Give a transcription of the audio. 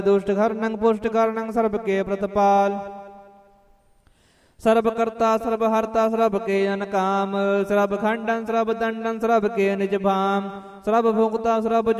दुष्ट हरणं पुष्ट कारणं सर्व के प्रतपाल सर्व करता सर्व हरता सर्व के अनकाम सर्व खंडन सर्व दंडन सर्व के निज भाम सर्व भोक्ता सर्व